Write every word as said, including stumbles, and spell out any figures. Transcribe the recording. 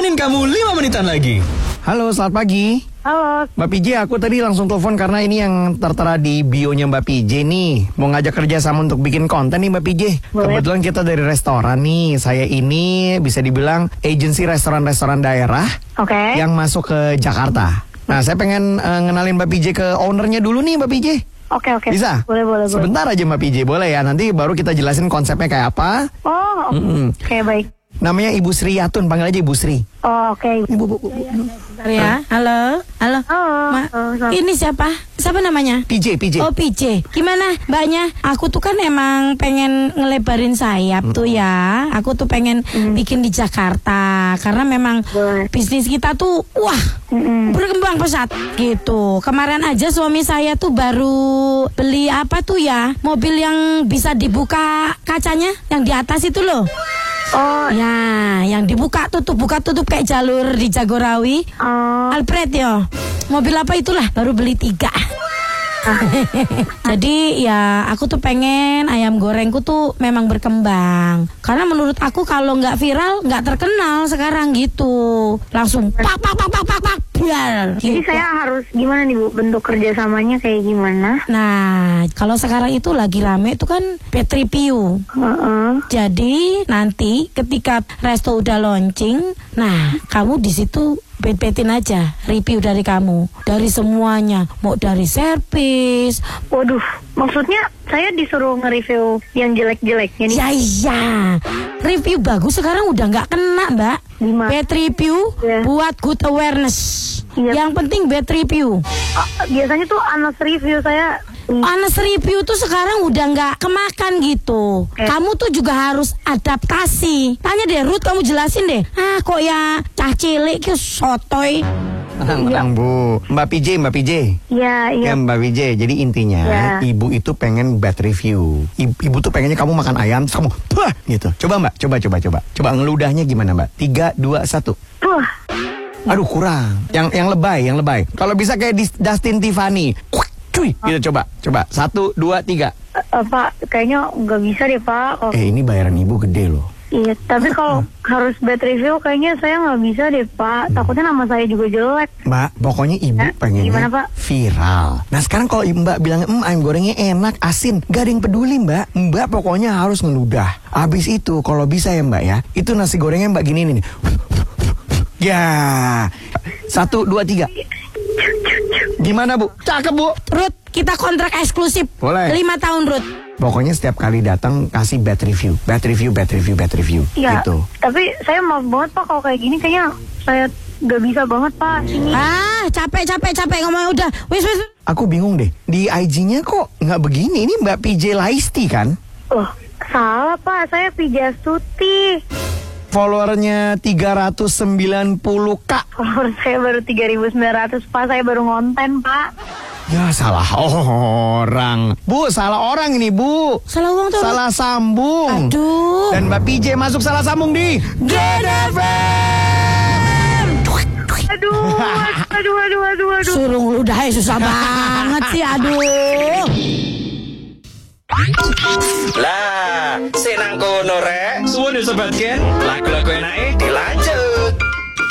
nemenin kamu lima menitan lagi. Halo, selamat pagi. Halo. Mbak P J, aku tadi langsung telepon karena ini yang tertera di bio-nya Mbak P J nih. Mau ngajak kerja sama untuk bikin konten nih Mbak P J. Boleh. Kebetulan kita dari restoran nih. Saya ini bisa dibilang agensi restoran-restoran daerah Oke. yang masuk ke Jakarta. Nah, saya pengen uh, ngenalin Mbak P J ke ownernya dulu nih Mbak P J. Oke, oke. Bisa? Boleh, boleh, boleh. Sebentar aja Mbak P J, boleh ya? Nanti baru kita jelasin konsepnya kayak apa. Oh, oke. Mm-mm. Oke, baik. Namanya Ibu Sri Yatun, panggil aja Ibu Sri. Oh, oke. Ibu, bu, bu, bu. Bentar ya. Halo. Halo. Halo. Ma- Halo, selamat- ini siapa? Siapa namanya? P J, P J. Oh, P J. Gimana mbaknya? Aku tuh kan emang pengen ngelebarin sayap tuh ya. Aku tuh pengen bikin di Jakarta. Karena memang Boleh. bisnis kita tuh wah Mm-mm. berkembang pesat gitu. Kemarin aja suami saya tuh baru beli apa tuh ya? Mobil yang bisa dibuka kacanya yang di atas itu loh. Oh, Ya, yang dibuka tutup buka tutup kayak jalur di Jagorawi. oh. Alfred yo. Mobil apa itulah baru beli tiga. Jadi ya aku tuh pengen ayam gorengku tuh memang berkembang. Karena menurut aku kalau nggak viral nggak terkenal sekarang gitu. Langsung pak pak pak pak pak pak biar. Jadi saya harus gimana nih Bu? Bentuk kerjasamanya kayak gimana? Nah kalau sekarang itu lagi rame itu kan pet review. Heeh. Jadi nanti ketika resto udah launching, nah kamu di situ bet-betin aja review dari kamu, dari semuanya, mau dari servis. Waduh, maksudnya saya disuruh nge-review yang jelek-jeleknya nih. Ya iya, review bagus sekarang udah nggak kena mbak. Gimana? Bad review Ya. buat good awareness. Iya. Yang penting bad review. Ah, biasanya tuh honest review saya. Honest review tuh sekarang udah nggak kemakan gitu. Oke. Kamu tuh juga harus adaptasi. Tanya deh Ruth, kamu jelasin deh. Ah kok ya cah cilik ke sotoy. Tenang, tenang Bu. Mbak P J, Mbak P J. Iya, iya. Ya Mbak P J, jadi intinya Ya. ibu itu pengen bad review. Ibu, ibu tuh pengennya kamu makan ayam, terus kamu Puh! gitu. Coba Mbak, coba, coba, coba. Coba ngeludahnya gimana Mbak? Tiga, dua, satu. Puh. Aduh kurang. Yang yang lebay, yang lebay. Kalau bisa kayak di Dustin Tiffany. Kuak, cuy, gitu coba. Coba. Satu, dua, tiga. Eh, eh, Pak, kayaknya nggak bisa deh Pak. Oh, Eh ini bayaran ibu gede loh. iya, tapi kalau harus bad review kayaknya saya nggak bisa deh Pak. Takutnya nama saya juga jelek. Mbak, pokoknya ibu Ya, pengennya gimana, Pak? viral. Nah sekarang kalau Mbak bilang, hmm, ayam gorengnya enak, asin, gak ada yang peduli Mbak. Mbak pokoknya harus ngeludah. Abis itu kalau bisa ya Mbak ya, itu nasi gorengnya Mbak gini nih. Ya, satu, dua, tiga. Gimana Bu? Cakep Bu. Ruth, kita kontrak eksklusif. Boleh. Lima tahun Ruth. Pokoknya setiap kali datang kasih bad review, bad review, bad review, bad review. Iya, Gitu. tapi saya maaf banget Pak kalau kayak gini kayaknya saya nggak bisa banget Pak. Ini Ah capek capek capek ngomong udah. Wis wis. Aku bingung deh, di I G-nya kok nggak begini? Ini Mbak P J Laisti kan? loh, salah Pak, saya Pijastuti. Followernya tiga ratus sembilan puluh k. Follower saya baru tiga ribu sembilan ratus Pak, saya baru ngonten Pak. Ya salah orang. Bu, salah orang ini Bu. Salah uang tuh. Salah sambung. Aduh. Dan Mbak P J masuk salah sambung di Gen F M. Aduh, aduh, aduh, aduh, aduh. Suruh ngeludah susah banget sih, aduh. Lah, senang kono rek. Suwun yo sobat Gen. Lagu-lagu enake dilanjut.